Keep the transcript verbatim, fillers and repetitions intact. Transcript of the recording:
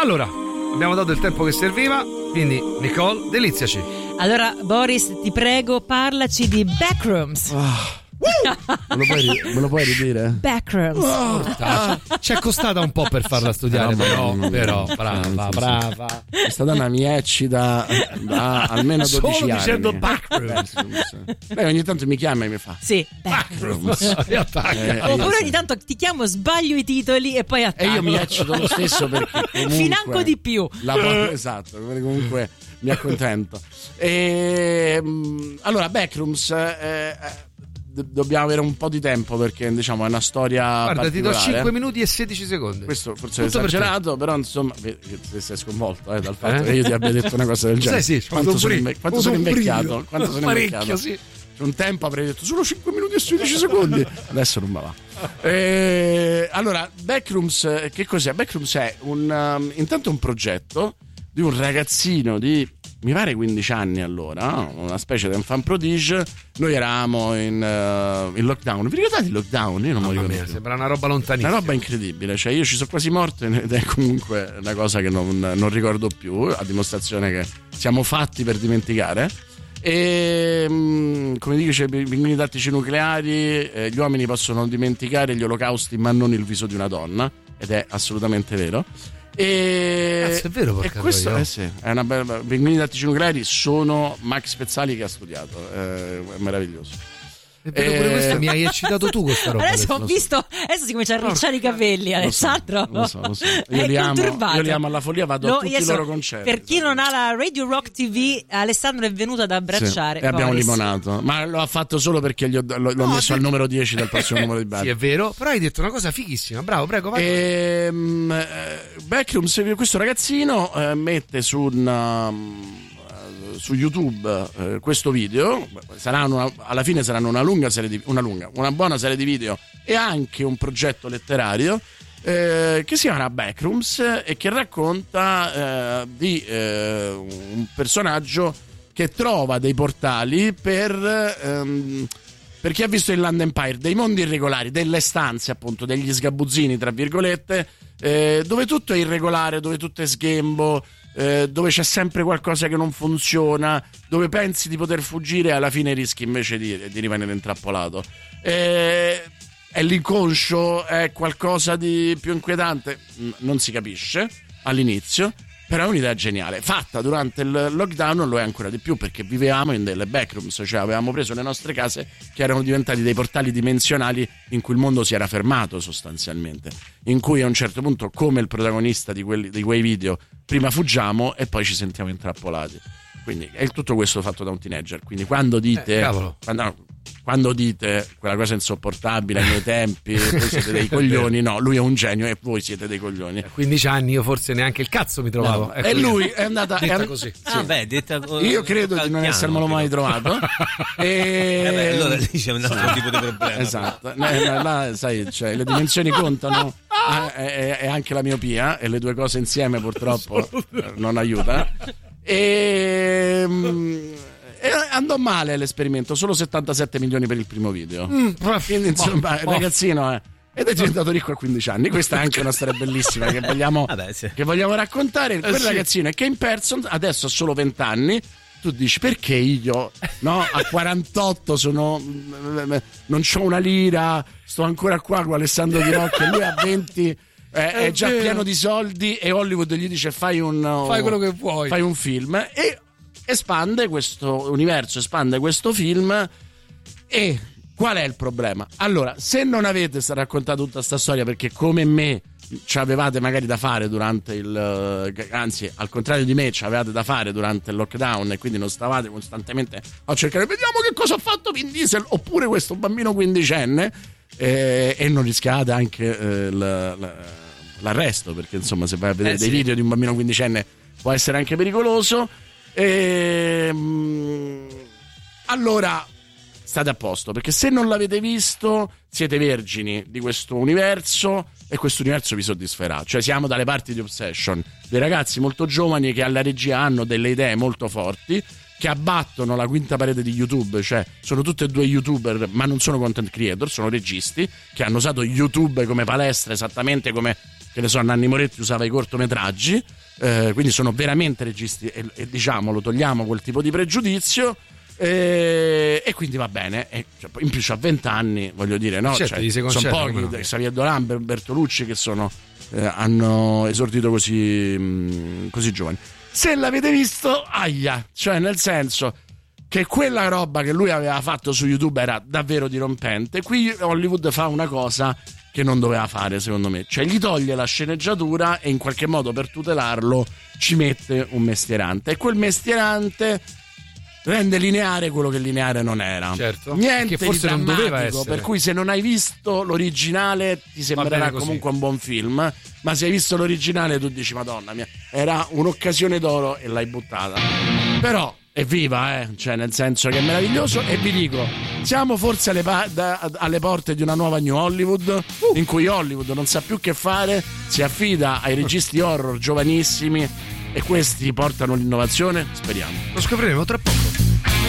Allora, abbiamo dato il tempo che serviva, quindi Nicole, deliziaci. Allora, Boris, ti prego, parlaci di Backrooms. Oh. Me lo puoi, me lo puoi ridire? Backrooms. Oh, ci è costata un po' per farla studiare, però, però brava, brava. Questa donna mi eccita da almeno dodici Solo anni. dicendo Backrooms. Lei ogni tanto mi chiama e mi fa sì, Backrooms. eh, Oppure ogni tanto ti chiamo, sbaglio i titoli e poi attacco. E io mi eccito lo stesso perché comunque financo di più. La, esatto, comunque mi accontento. E, allora, Backrooms eh, dobbiamo avere un po' di tempo perché diciamo è una storia guarda particolare. Ti do cinque minuti e sedici secondi. Questo forse tutto è esagerato, però insomma ti sei sconvolto eh, dal fatto eh? che io ti abbia detto una cosa del genere. Sì, sì, quanto sono, inve- quanto sono invecchiato quanto sono parecchio, invecchiato sì. Un tempo avrei detto solo cinque minuti e sedici secondi, adesso non va. E, allora, Backrooms che cos'è? Backrooms è un um, intanto un progetto di un ragazzino di mi pare quindici anni allora, una specie di fan prodige. Noi eravamo in, uh, in lockdown. Vi ricordate il lockdown? Io non mi ricordo. Sembra una roba lontanissima. Una roba incredibile. Cioè, io ci sono quasi morto ed è comunque una cosa che non, non ricordo più, a dimostrazione che siamo fatti per dimenticare. E come dice i pinguini tattici nucleari, eh, gli uomini possono dimenticare gli olocausti, ma non il viso di una donna. Ed è assolutamente vero. E, Cazzo, è vero, porca e questo troia. eh sì, è una bella. I pinguini tattici nucleari sono Max Pezzali che ha studiato, è meraviglioso. È vero, pure Eh, questa mi hai eccitato tu questa roba. Adesso ho lo visto, adesso si comincia a ricciare i capelli, Alessandro. Lo so, lo so. Io, È li amo, conturbato. io li amo alla follia, vado No, a tutti i adesso, loro concerti. per chi non ha la Radio Rock T V, Alessandro è venuto ad abbracciare. Sì, e abbiamo Boris. limonato, ma lo ha fatto solo perché gli ho, l'ho, l'ho No, messo te- al numero dieci del prossimo numero di Bad. Sì, è vero, però hai detto una cosa fighissima. Bravo, prego, vai. Ehm, eh, Backrooms, questo ragazzino eh, mette su un, um, su YouTube eh, questo video. Saranno una, alla fine saranno una lunga serie di una lunga, una buona serie di video e anche un progetto letterario eh, che si chiama Backrooms e che racconta eh, di eh, un personaggio che trova dei portali per ehm, per chi ha visto Inland Empire, dei mondi irregolari, delle stanze appunto, degli sgabuzzini tra virgolette, eh, dove tutto è irregolare, dove tutto è sghembo, eh, dove c'è sempre qualcosa che non funziona, dove pensi di poter fuggire e alla fine rischi invece di, di rimanere intrappolato. Eh, è l'inconscio, è qualcosa di più inquietante, non si capisce all'inizio. Però è un'idea geniale, fatta durante il lockdown lo è ancora di più perché vivevamo in delle backrooms, cioè avevamo preso le nostre case che erano diventati dei portali dimensionali in cui il mondo si era fermato sostanzialmente, in cui a un certo punto, come il protagonista di, quelli, di quei video, prima fuggiamo e poi ci sentiamo intrappolati. Quindi è tutto questo fatto da un teenager, quindi quando dite eh, cavolo. quando, no, quando dite quella cosa insopportabile ai miei tempi, voi siete dei coglioni, no, lui è un genio e voi siete dei coglioni. A quindici anni io forse neanche il cazzo mi trovavo. No, ecco, e lui è andata detta è, così. sì. Ah, beh, detta, Io credo di non essermelo mai trovato. E eh beh, allora lì c'è un altro tipo di problema. Esatto, no, no, là, sai, cioè, le dimensioni contano, ah, e, e anche la miopia, e le due cose insieme purtroppo non aiuta. E, e andò male l'esperimento, solo settantasette milioni per il primo video. Mm, Quindi insomma, il ragazzino è, ed è diventato ricco a quindici anni. Questa è anche una storia bellissima che vogliamo, Vabbè, sì. che vogliamo raccontare. Quel sì. ragazzino è Kane Person, adesso ha solo venti anni. Tu dici perché io no, a quarantotto sono non c'ho una lira, sto ancora qua con Alessandro Di Rocca, lui a venti è, è, è già vero. pieno di soldi e Hollywood gli dice fai un Fai quello che vuoi. fai un film e espande questo universo, espande questo film. E qual è il problema? Allora, se non avete raccontato tutta sta storia perché come me ci avevate magari da fare durante il anzi al contrario di me ci avevate da fare durante il lockdown e quindi non stavate costantemente a cercare vediamo che cosa ha fatto Vin Diesel oppure questo bambino quindicenne eh, e non rischiate anche eh, la, la, l'arresto perché insomma se vai a vedere eh, dei sì. video di un bambino quindicenne può essere anche pericoloso e, mh, allora state a posto perché se non l'avete visto siete vergini di questo universo e questo universo vi soddisferà, cioè siamo dalle parti di Obsession, dei ragazzi molto giovani che alla regia hanno delle idee molto forti che abbattono la quinta parete di YouTube, cioè sono tutti e due YouTuber, ma non sono content creator, sono registi che hanno usato YouTube come palestra, esattamente come, che ne so, Nanni Moretti usava i cortometraggi, eh, quindi sono veramente registi e, e diciamolo, togliamo quel tipo di pregiudizio. E, e quindi va bene, e, cioè, in più c'ha venti anni, voglio dire, no? Certo, Cioè, sono pochi, no? Xavier Dolan, Bertolucci, che sono eh, hanno esordito così, mh, così giovani. Se l'avete visto, aia, cioè nel senso che quella roba che lui aveva fatto su YouTube era davvero dirompente. Qui Hollywood fa una cosa che non doveva fare, secondo me, cioè gli toglie la sceneggiatura e in qualche modo per tutelarlo ci mette un mestierante, e quel mestierante rende lineare quello che lineare non era. Certo. Niente che forse di non doveva essere. per cui se non hai visto l'originale ti sembrerà comunque un buon film, ma se hai visto l'originale tu dici madonna mia, era un'occasione d'oro e l'hai buttata. Però evviva, eh, cioè nel senso che è meraviglioso. E vi dico, siamo forse alle, pa- da- alle porte di una nuova New Hollywood, uh. in cui Hollywood non sa più che fare, si affida ai registi horror giovanissimi e questi portano l'innovazione, speriamo. Lo scopriremo tra poco.